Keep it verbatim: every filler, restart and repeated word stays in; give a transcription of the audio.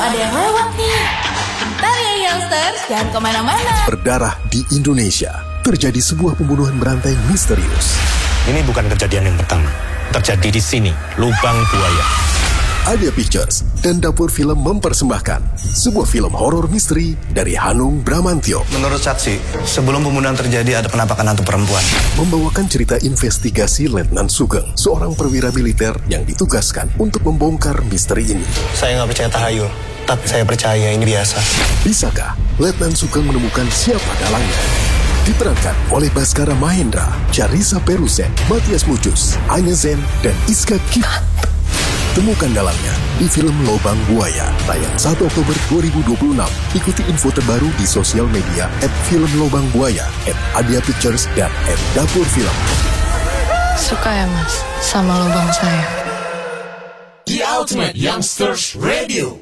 ada yang lewat nih. Bentar ya youngsters, jangan kemana-mana. Berdarah di Indonesia, terjadi sebuah pembunuhan berantai misterius. Ini bukan kejadian yang pertama. Terjadi di sini, Lubang Buaya. Adia Pictures dan Dapur Film mempersembahkan sebuah film horor misteri dari Hanung Bramantyo. Menurut saksi, sebelum pembunuhan terjadi ada penampakan hantu perempuan. Membawakan cerita investigasi Letnan Sugeng, seorang perwira militer yang ditugaskan untuk membongkar misteri ini. Saya nggak percaya tahayul, tapi saya percaya ini biasa. Bisakah Letnan Sugeng menemukan siapa dalangnya? Diperankan oleh Baskara Mahendra, Charissa Perusen, Matias Mucus, Anya Zen, dan Iska Kip. Temukan dalangnya di film Lobang Buaya, tayang satu Oktober dua ribu dua puluh enam. Ikuti info terbaru di sosial media at film Lobang Buaya, at Adia Pictures, dan at Dapur Film. Suka ya mas, sama lubang saya. The Ultimate Youngsters Radio.